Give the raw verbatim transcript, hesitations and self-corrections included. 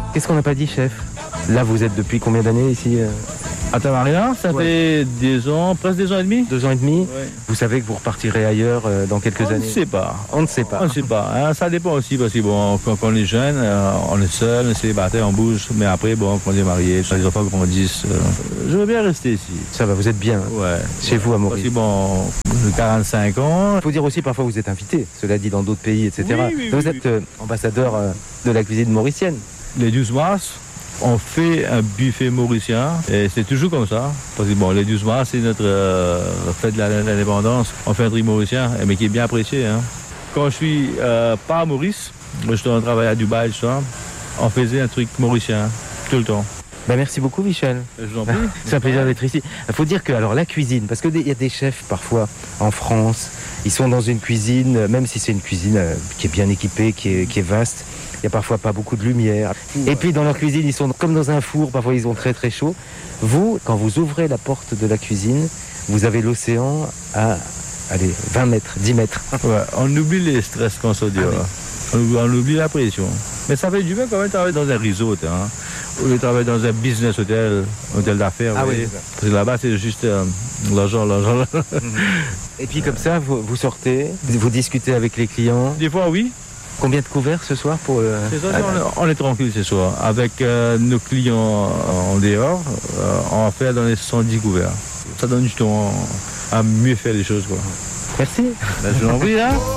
Qu'est-ce qu'on n'a pas dit, chef? Là, vous êtes depuis combien d'années ici? À Tamarina, ça Ouais. fait deux ans, presque deux ans et demi. Deux ans et demi. Ouais. Vous savez que vous repartirez ailleurs euh, dans quelques On ne années? sait pas. On ne sait pas. On ne sait pas. Hein. Ça dépend aussi parce que bon, quand, quand on est jeune, euh, on est seul, on est célibataire, on bouge. Mais après, bon, quand on est marié, les enfants grandissent. Euh, je veux bien rester ici. Ça va, vous êtes bien hein, Ouais. chez vous à Maurice. Parce que bon, j'ai quarante-cinq ans. Il faut dire aussi, parfois, vous êtes invité, cela dit, dans d'autres pays, et cetera. Oui, oui, vous oui, êtes euh, ambassadeur euh, de la cuisine mauricienne. Les douze mars, on fait un buffet mauricien et c'est toujours comme ça. Parce que bon, les douze mars, c'est notre euh, fête de l'indépendance. On fait un truc mauricien, mais qui est bien apprécié. Hein. Quand je suis euh, pas à Maurice, je suis en travail à Dubaï, tout ça, on faisait un truc mauricien tout le temps. Ben, merci beaucoup, Michel. Je vous en prie. C'est un plaisir d'être ici. Il faut dire que alors la cuisine, parce qu'il y a des chefs parfois en France, ils sont dans une cuisine, même si c'est une cuisine euh, qui est bien équipée, qui est, qui est vaste, il n'y a parfois pas beaucoup de lumière. Et puis dans leur cuisine, ils sont comme dans un four, parfois ils ont très très chaud. Vous, quand vous ouvrez la porte de la cuisine, vous avez l'océan à allez, vingt mètres, dix mètres. Ouais, on oublie les stress qu'on se dit. Ah, on, oublie, on oublie la pression. Mais ça fait du bien quand même de travailler dans un resort. Hein. Ou de travailler dans un business hôtel, hôtel d'affaires. Ah vous oui, voyez. c'est ça. Parce que là-bas, c'est juste euh, l'argent, l'argent. l'argent. Et puis comme ça, vous, vous sortez, vous discutez avec les clients. Des fois, oui. Combien de couverts ce soir pour le... C'est ça, on, on est tranquille ce soir. Avec euh, nos clients en dehors, euh, on va faire dans les cent dix couverts. Ça donne du temps à mieux faire les choses. Quoi. Merci. Ben, je vous en prie, hein.